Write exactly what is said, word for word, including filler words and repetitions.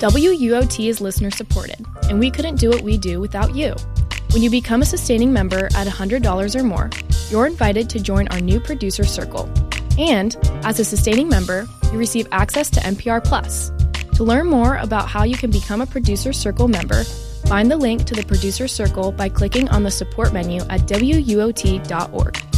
W U O T is listener supported, and we couldn't do what we do without you. When you become a sustaining member at one hundred dollars or more, you're invited to join our new producer circle. And as a sustaining member, you receive access to N P R Plus. To learn more about how you can become a Producer Circle member, find the link to the Producer Circle by clicking on the support menu at W U O T dot org.